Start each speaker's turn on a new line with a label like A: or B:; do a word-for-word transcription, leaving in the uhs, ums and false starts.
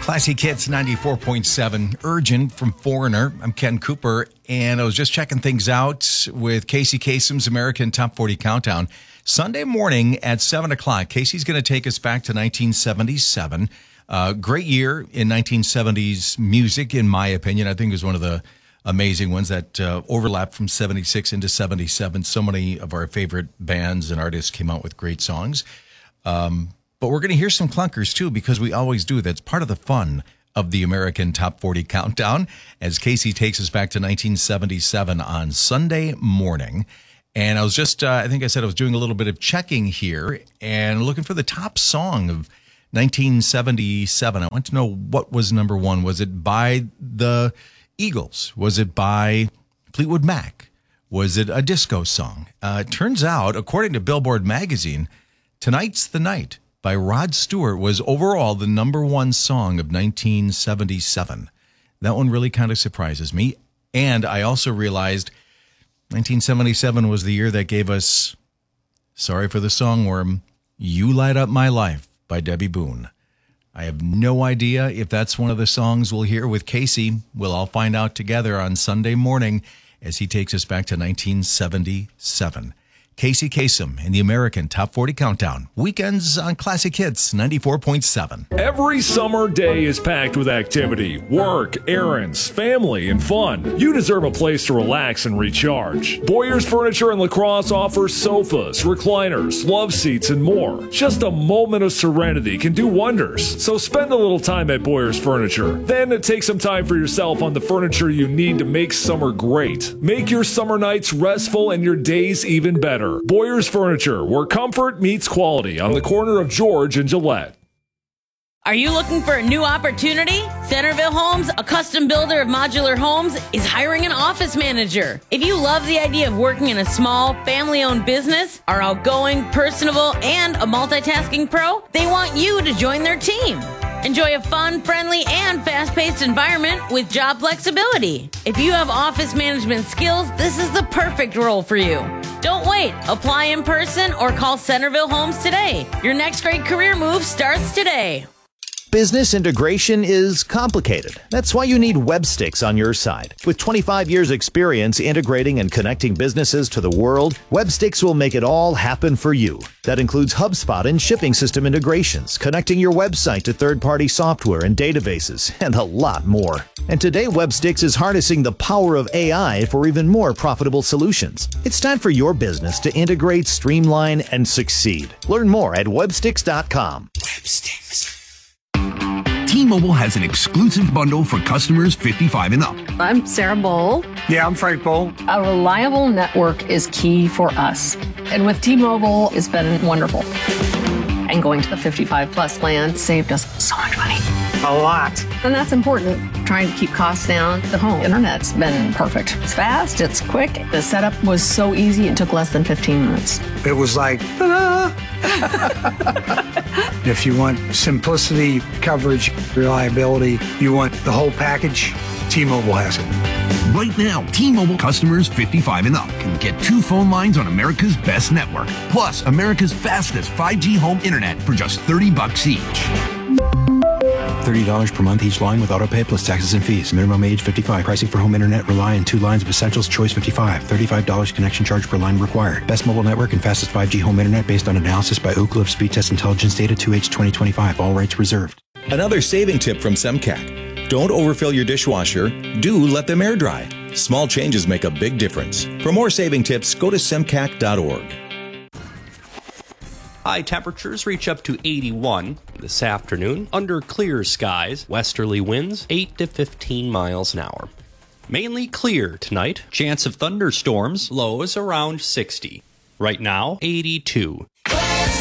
A: Classic Hits ninety-four point seven, Urgent from Foreigner. I'm Ken Cooper, and I was just checking things out with Casey Kasem's American Top forty Countdown. Sunday morning at seven o'clock, Casey's going to take us back to nineteen seventy-seven. Uh, great year in nineteen seventies music, in my opinion. I think it was one of the amazing ones that uh, overlapped from seventy-six into seventy-seven. So many of our favorite bands and artists came out with great songs. Um, but we're going to hear some clunkers, too, because we always do. That's part of the fun of the American Top forty Countdown, as Casey takes us back to nineteen seventy-seven on Sunday morning. And I was just, uh, I think I said I was doing a little bit of checking here and looking for the top song of nineteen seventy-seven. I want to know what was number one. Was it by the Eagles? Was it by Fleetwood Mac? Was it a disco song? Uh, it turns out, according to Billboard magazine, Tonight's the Night by Rod Stewart was overall the number one song of nineteen seventy-seven. That one really kind of surprises me. And I also realized nineteen seventy-seven was the year that gave us, sorry for the songworm, You Light Up My Life by Debbie Boone. I have no idea if that's one of the songs we'll hear with Casey. We'll all find out together on Sunday morning as he takes us back to nineteen seventy-seven. Casey Kasem in the American Top forty Countdown. Weekends on Classic Hits ninety-four point seven.
B: Every summer day is packed with activity, work, errands, family, and fun. You deserve a place to relax and recharge. Boyer's Furniture and Lacrosse offers sofas, recliners, love seats, and more. Just a moment of serenity can do wonders. So spend a little time at Boyer's Furniture. Then take some time for yourself on the furniture you need to make summer great. Make your summer nights restful and your days even better. Boyer's Furniture, where comfort meets quality, on the corner of George and Gillette.
C: Are you looking for a new opportunity? Centerville Homes, a custom builder of modular homes, is hiring an office manager. If you love the idea of working in a small, family-owned business, are outgoing, personable, and a multitasking pro, they want you to join their team. Enjoy a fun, friendly, and fast-paced environment with job flexibility. If you have office management skills, this is the perfect role for you. Don't wait. Apply in person or call Centerville Homes today. Your next great career move starts today.
D: Business integration is complicated. That's why you need Webstix on your side. With twenty-five years experience integrating and connecting businesses to the world, Webstix will make it all happen for you. That includes HubSpot and shipping system integrations, connecting your website to third-party software and databases, and a lot more. And today, Webstix is harnessing the power of A I for even more profitable solutions. It's time for your business to integrate, streamline, and succeed. Learn more at webstix dot com.
E: Webstix. T-Mobile has an exclusive bundle for customers fifty-five and up.
F: I'm Sarah Bowl.
G: Yeah, I'm Frank Bowl.
F: A reliable network is key for us. And with T-Mobile, it's been wonderful. And going to the fifty-five plus plan saved us so much money.
G: A lot.
F: And that's important. Trying to keep costs down. The home internet's been perfect. It's fast, it's quick. The setup was so easy, it took less than fifteen minutes.
G: It was like, ta-da! If you want simplicity, coverage, reliability, you want the whole package, T-Mobile has it.
E: Right now, T-Mobile customers fifty-five and up can get two phone lines on America's best network, plus America's fastest five G home internet for just thirty bucks each.
H: thirty dollars per month each line with autopay plus taxes and fees. Minimum age fifty-five. Pricing for home internet rely on two lines of Essentials Choice fifty-five. thirty-five dollars connection charge per line required. Best mobile network and fastest five G home internet based on analysis by Ookla of Speed Test Intelligence Data two H twenty twenty-five. All rights reserved.
I: Another saving tip from Semcac. Don't overfill your dishwasher. Do let them air dry. Small changes make a big difference. For more saving tips, go to semcac dot org.
J: High temperatures reach up to eighty-one this afternoon under clear skies. Westerly winds eight to fifteen miles an hour. Mainly clear tonight. Chance of thunderstorms. Lows around sixty. Right now, eighty-two.